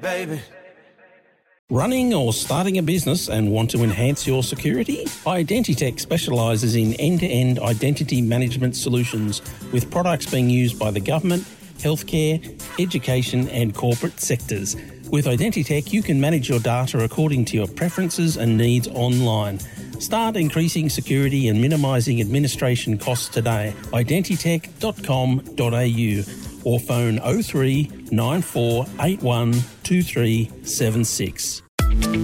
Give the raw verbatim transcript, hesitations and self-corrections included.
baby. Running or starting a business and want to enhance your security? Identitech specialises in end-to-end identity management solutions with products being used by the government, healthcare, education and corporate sectors. With Identitech, you can manage your data according to your preferences and needs online. Start increasing security and minimising administration costs today. identitech dot com dot a u or phone oh three nine four eight one two three seven six.